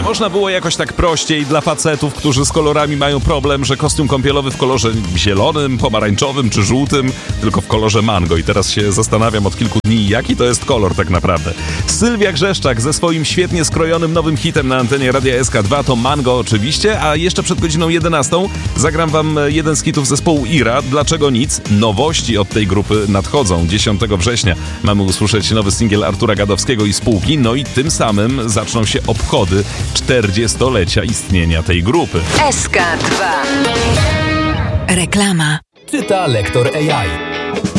można było jakoś tak prościej dla facetów, którzy z kolorami mają problem, że kostium kąpielowy w kolorze zielonym, pomarańczowym czy żółtym, tylko w kolorze mango. I teraz się zastanawiam od kilku dni, jaki to jest kolor tak naprawdę. Sylwia Grzeszczak ze swoim świetnie skrojonym nowym hitem na antenie Radia SK2 to Mango oczywiście, a jeszcze przed godziną 11 zagram wam jeden z hitów zespołu Ira. Dlaczego nic? Nowości od tej grupy nadchodzą. 10 września mamy usłyszeć nowy singiel Artura Gadowskiego i Spółki, no i tym samym zaczną się obchody 40-lecia istnienia tej grupy. SK2. Reklama. Czyta lektor AI.